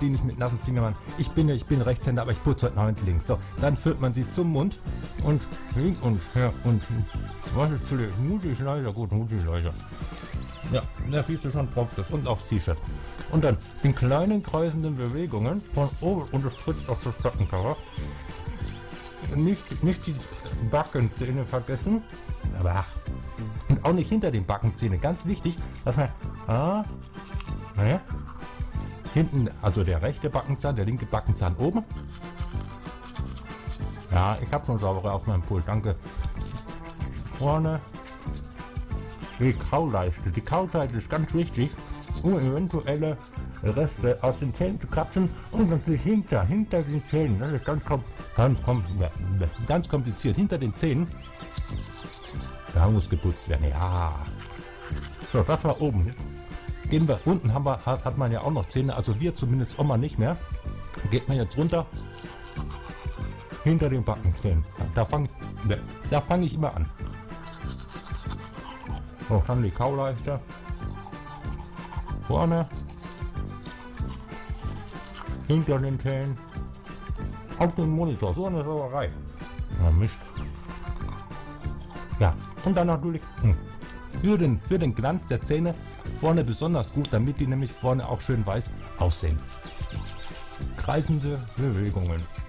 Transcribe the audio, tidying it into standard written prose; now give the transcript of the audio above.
bediene ich mit nassen Fingern. Ich bin Rechtshänder, aber ich putze heute noch mit links. So, dann führt man sie zum Mund und links und her und was ist zu dir? Mutig leiser, gut, mutig leiser. Ja, da siehst du schon drauf, das und aufs T-Shirt. Und dann in kleinen kreisenden Bewegungen von oben und es spritzt auf das Backencover. Nicht die Backenzähne vergessen, aber ach. Und auch nicht hinter den Backenzähnen, ganz wichtig, dass man, naja, hinten, also der rechte Backenzahn, der linke Backenzahn oben. Ja, ich habe schon saubere auf meinem Pult, danke. Vorne die Kauleiste. Die Kauleiste ist ganz wichtig, um eventuelle Reste aus den Zähnen zu kratzen und natürlich hinter den Zähnen. Das ist ganz kompliziert. Hinter den Zähnen, da muss geputzt werden. Ja. So, das war oben. Jetzt gehen wir unten, hat man ja auch noch Zähne, also wir zumindest Oma nicht mehr. Geht man jetzt runter, hinter den Backenzähnen. Da fang ich immer an. So, dann die Kauleiste. Vorne. Hinter den Zähnen. Auf den Monitor. So eine Sauerei. Na, Mist. Ja, und dann natürlich für den Glanz der Zähne vorne besonders gut, damit die nämlich vorne auch schön weiß aussehen. Kreisende Bewegungen.